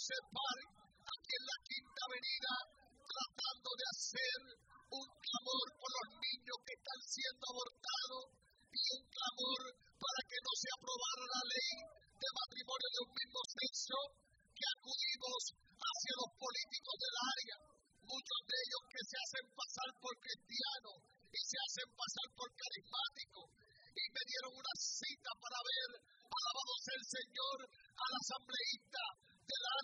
Joseph Park, aquí en la Quinta Avenida, tratando de hacer un clamor por los niños que están siendo abortados y un clamor para que no se aprobara la ley de matrimonio de un mismo sexo, que acudimos hacia los políticos del área, muchos de ellos que se hacen pasar por cristianos y se hacen pasar por carismáticos, y me dieron una cita para ver, alabado sea el Señor, al asambleísta del